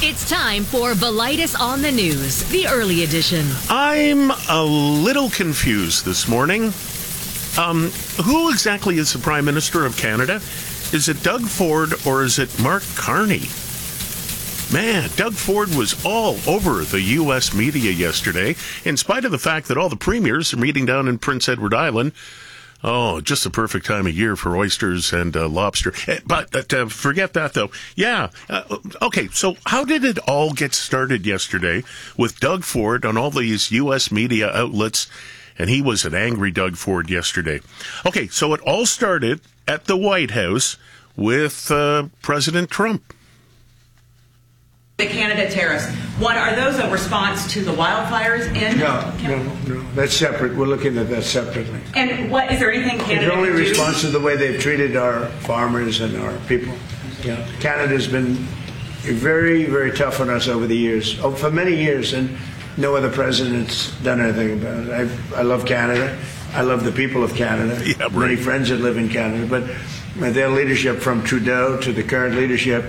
It's time for Velitis on the News, the early edition. I'm a little confused this morning. Who exactly is the Prime Minister of Canada? Is it Doug Ford or is it Mark Carney? Man, Doug Ford was all over the U.S. media yesterday, in spite of the fact that all the premiers are meeting down in Prince Edward Island. Oh, just the perfect time of year for oysters and lobster. But forget that, though. Yeah. Okay, so how did it all get started yesterday with Doug Ford on all these U.S. media outlets? And he was an angry Doug Ford yesterday. Okay, so it all started at the White House with President Trump. The Canada tariffs. One, are those a response to the wildfires in No. That's separate. We're looking at that separately. And what is there anything Canada It's only can do? response to the way they've treated our farmers and our people. Yeah. Canada's been very, very tough on us over the years, for many years, and no other president's done anything about it. I love Canada. I love the people of Canada. Yeah, right. Many friends that live in Canada, but their leadership, from Trudeau to the current leadership.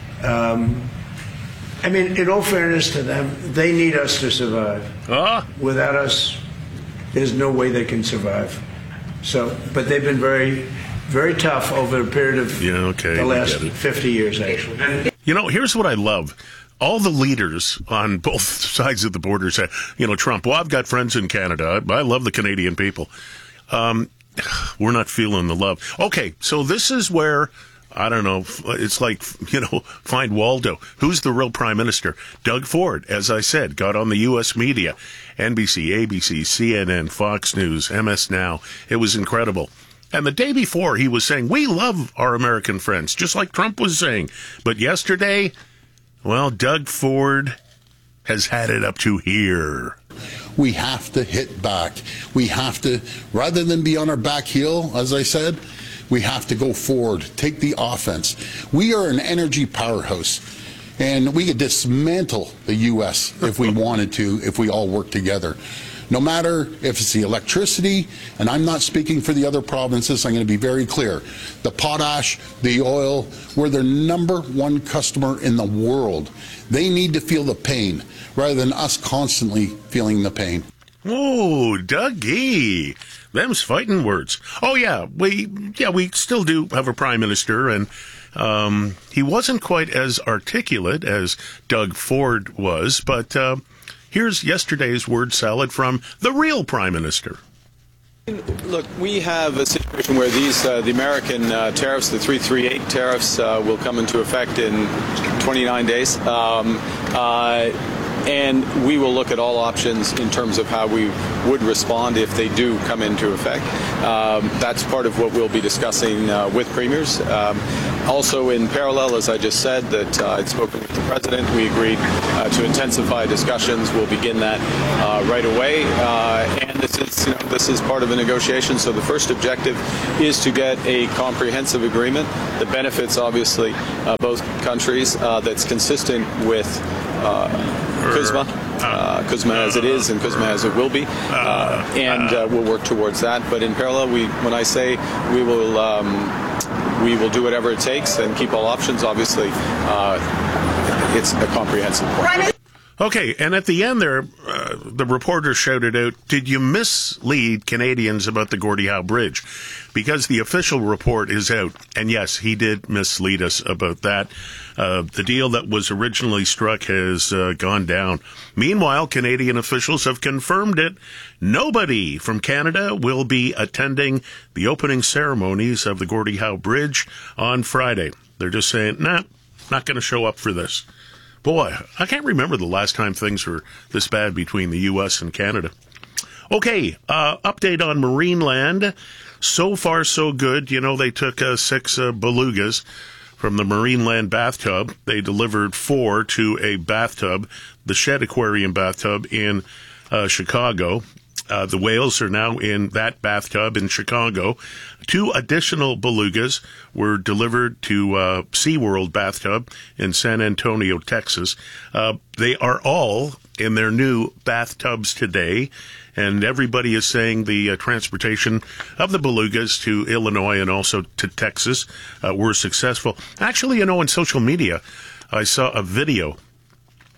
I mean, in all fairness to them, they need us to survive. Without us, there's no way they can survive. So, but they've been very, very tough over a period of the last 50 years, actually. You know, here's what I love. All the leaders on both sides of the border say, Trump, well, I've got friends in Canada. I love the Canadian people. We're not feeling the love. Okay, so this is where, I don't know, it's like, find Waldo. Who's the real prime minister? Doug Ford, as I said, got on the U.S. media. NBC, ABC, CNN, Fox News, MS Now. It was incredible. And the day before, he was saying, we love our American friends, just like Trump was saying. But yesterday, well, Doug Ford has had it up to here. We have to hit back. We have to, rather than be on our back heel, as I said, we have to go forward, take the offense. We are an energy powerhouse, and we could dismantle the U.S. if we wanted to, if we all work together. No matter if it's the electricity, and I'm not speaking for the other provinces, I'm going to be very clear. The potash, the oil, we're their #1 customer in the world. They need to feel the pain rather than us constantly feeling the pain. Oh, Dougie. Them's fighting words. Oh, yeah, we still do have a prime minister, and he wasn't quite as articulate as Doug Ford was, but here's yesterday's word salad from the real prime minister. Look, we have a situation where the American tariffs, the 338 tariffs, will come into effect in 29 days. And we will look at all options in terms of how we would respond if they do come into effect. That's part of what we'll be discussing with premiers. Also, in parallel, as I just said, that I'd spoken with the president. We agreed to intensify discussions. We'll begin that right away. And this is part of the negotiation. So the first objective is to get a comprehensive agreement that benefits, obviously, both countries, that's consistent with CUSMA as it is and CUSMA as it will be, and we'll work towards that. But in parallel, when I say we will do whatever it takes and keep all options, obviously, it's a comprehensive plan. Okay, and at the end there, the reporter shouted out, did you mislead Canadians about the Gordie Howe Bridge? Because the official report is out. And yes, he did mislead us about that. The deal that was originally struck has gone down. Meanwhile, Canadian officials have confirmed it. Nobody from Canada will be attending the opening ceremonies of the Gordie Howe Bridge on Friday. They're just saying, nah, not going to show up for this. Boy, I can't remember the last time things were this bad between the U.S. and Canada. Okay, update on Marineland. So far, so good. They took 6 belugas from the Marineland bathtub. They delivered 4 to a bathtub, the Shed Aquarium bathtub in Chicago. The whales are now in that bathtub in Chicago. 2 additional belugas were delivered to SeaWorld bathtub in San Antonio, Texas. They are all in their new bathtubs today, and everybody is saying the transportation of the belugas to Illinois and also to Texas were successful. Actually, on social media, I saw a video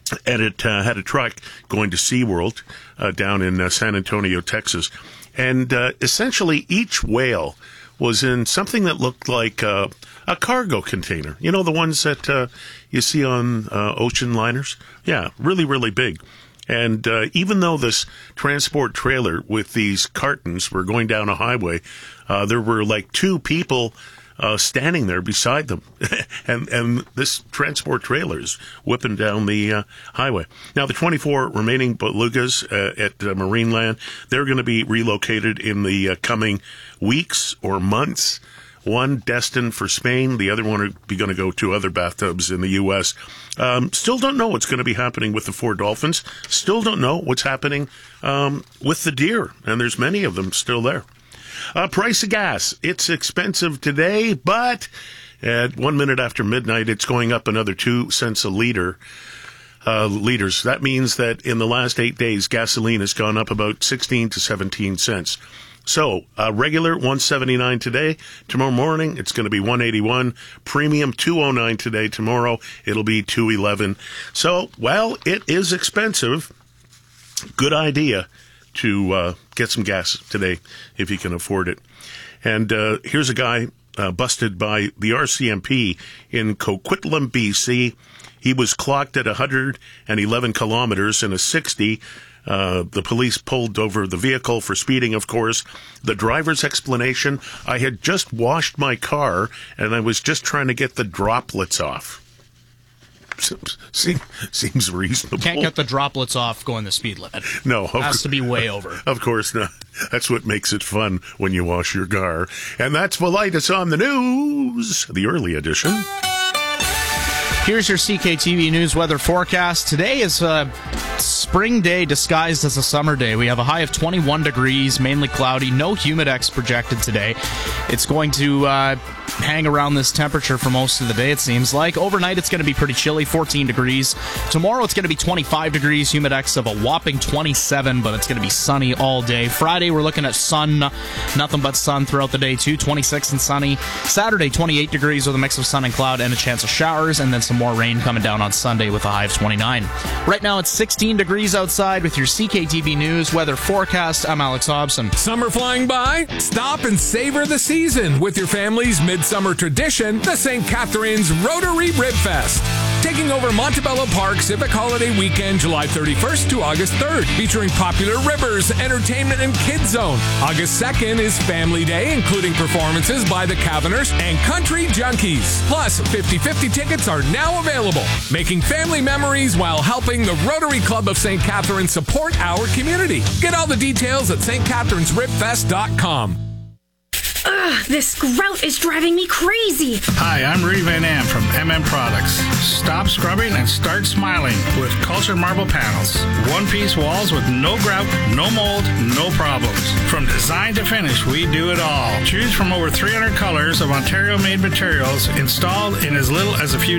and it had a truck going to SeaWorld down in San Antonio, Texas. And essentially each whale was in something that looked like a cargo container. You know, the ones that you see on ocean liners? Yeah, really, really big. And even though this transport trailer with these cartons were going down a highway, there were like two people standing there beside them. and this transport trailer is whipping down the highway. Now, the 24 remaining belugas at Marineland, they're going to be relocated in the coming weeks or months. One destined for Spain, the other one are going to go to other bathtubs in the U.S. Still don't know what's going to be happening with the 4 dolphins. Still don't know what's happening with the deer, and there's many of them still there. Price of gas, it's expensive today, but at 1 minute after midnight, it's going up another 2 cents a liter. Liters. That means that in the last 8 days, gasoline has gone up about 16 to 17 cents. So, regular $1.79 today. Tomorrow morning, it's going to be $1.81. Premium $2.09 today. Tomorrow, it'll be $2.11. So, well, it is expensive. Good idea to get some gas today if you can afford it. And here's a guy busted by the RCMP in Coquitlam, BC. He was clocked at 111 kilometers in a 60. The police pulled over the vehicle for speeding, of course. The driver's explanation, I had just washed my car and I was just trying to get the droplets off. Seems reasonable. Can't get the droplets off going the speed limit. No. It has to be way over. Of course not. That's what makes it fun when you wash your car. And that's the latest on the news, the early edition. Here's your CKTV News weather forecast. Today is a spring day disguised as a summer day. We have a high of 21 degrees, mainly cloudy, no humidex projected today. It's going to hang around this temperature for most of the day, it seems like. Overnight, it's going to be pretty chilly, 14 degrees. Tomorrow, it's going to be 25 degrees, humidex of a whopping 27, but it's going to be sunny all day. Friday, we're looking at sun, nothing but sun throughout the day, too, 26 and sunny. Saturday, 28 degrees with a mix of sun and cloud and a chance of showers, and then some more rain coming down on Sunday with a high of 29. Right now, it's 16 degrees outside with your CKTV News weather forecast. I'm Alex Hobson. Summer flying by? Stop and savor the season with your family's midsummer tradition, the St. Catharines Rotary Rib Fest. Taking over Montebello Park Civic Holiday Weekend, July 31st to August 3rd, featuring popular ribbers, entertainment, and kids zone. August 2nd is Family Day, including performances by the Caverners and Country Junkies. Plus, 50/50 tickets are now available, making family memories while helping the Rotary Club of St. Catharines support our community. Get all the details at stcatharinesribfest.com. Ugh, this grout is driving me crazy. Hi, I'm Rudy Van Am from MM Products. Stop scrubbing and start smiling with Cultured Marble Panels. One-piece walls with no grout, no mold, no problems. From design to finish, we do it all. Choose from over 300 colors of Ontario-made materials installed in as little as a few